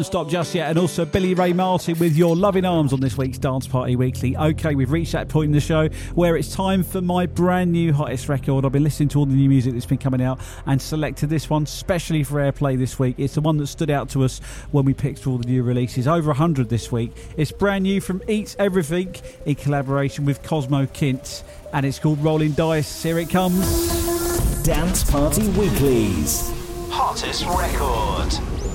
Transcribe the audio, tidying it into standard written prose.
Stop just yet, and also Billy Ray Martin with Your Loving Arms on this week's Dance Party Weekly. Okay, we've reached that point in the show where it's time for my brand new hottest record. I've been listening to all the new music that's been coming out and selected this one specially for airplay this week. It's the one that stood out to us when we picked all the new releases, over 100 this week. It's brand new from Eats Everything in collaboration with Cosmo Kint, and it's called Rolling Dice. Here it comes. Dance Party Weekly's hottest record.